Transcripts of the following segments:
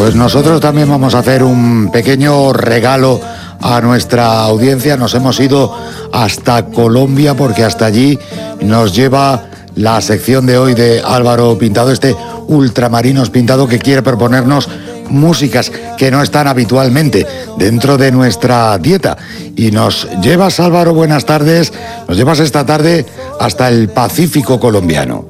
Pues nosotros también vamos a hacer un pequeño regalo a nuestra audiencia. Nos hemos ido hasta Colombia porque hasta allí nos lleva la sección de hoy de Álvaro Pintado, este Ultramarinos Pintado, que quiere proponernos músicas que no están habitualmente dentro de nuestra dieta. Y nos llevas, Álvaro, buenas tardes, nos llevas esta tarde hasta el Pacífico colombiano.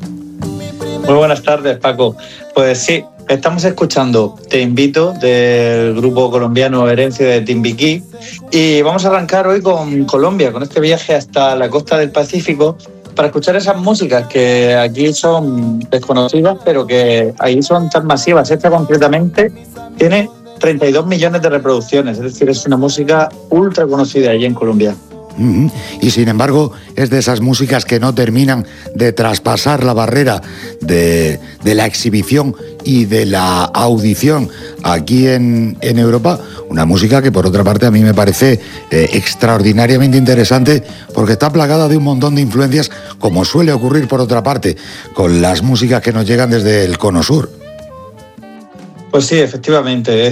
Muy buenas tardes, Paco. Pues sí, estamos escuchando Te Invito del grupo colombiano Herencia de Timbiquí y vamos a arrancar hoy con Colombia, con este viaje hasta la costa del Pacífico para escuchar esas músicas que aquí son desconocidas, pero que ahí son tan masivas. Esta concretamente tiene 32 millones de reproducciones, es decir, es una música ultra conocida allí en Colombia. Y sin embargo es de esas músicas que no terminan de traspasar la barrera de la exhibición y de la audición aquí en Europa. Una música que por otra parte a mí me parece extraordinariamente interesante porque está plagada de un montón de influencias, como suele ocurrir por otra parte con las músicas que nos llegan desde el Cono Sur. Pues sí, efectivamente.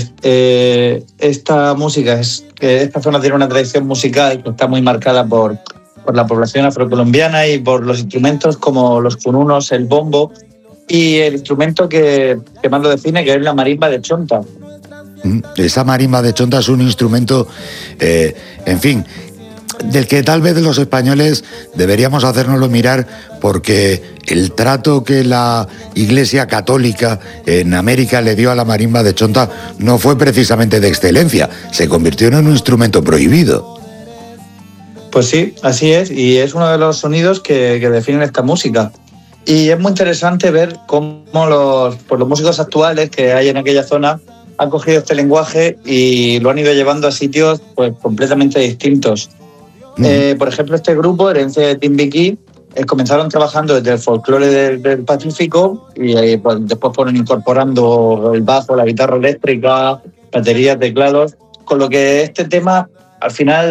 Esta música esta zona tiene una tradición musical que está muy marcada por la población afrocolombiana y por los instrumentos como los cununos, el bombo y el instrumento que más lo define, que es la marimba de chonta. Esa marimba de chonta es un instrumento, en fin, del que tal vez los españoles deberíamos hacérnoslo mirar, porque el trato que la Iglesia Católica en América le dio a la marimba de chonta no fue precisamente de excelencia, se convirtió en un instrumento prohibido. Pues sí, así es, y es uno de los sonidos que definen esta música. Y es muy interesante ver cómo los músicos actuales que hay en aquella zona han cogido este lenguaje y lo han ido llevando a sitios pues completamente distintos. Por ejemplo, este grupo, Herencia de Timbiquí, comenzaron trabajando desde el folclore del Pacífico y pues, después fueron incorporando el bajo, la guitarra eléctrica, baterías, teclados, con lo que este tema al final